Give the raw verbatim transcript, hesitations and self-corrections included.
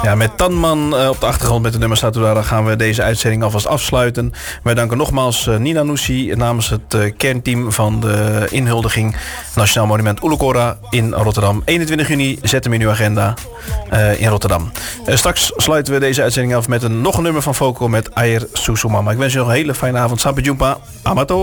Ja, met Tanman uh, op de achtergrond met de nummer Satudarah gaan we deze uitzending alvast afsluiten. Wij danken nogmaals uh, Nina Noussi namens het uh, kernteam van de inhuldiging Nationaal Monument Oulikora in Rotterdam. eenentwintig juni, zet hem in uw agenda uh, in Rotterdam. Uh, straks sluiten we deze uitzending af met een, nog een nummer van Foco met Air Susumama. Ik wens je nog een hele fijne avond. Sampai jumpa. Amato.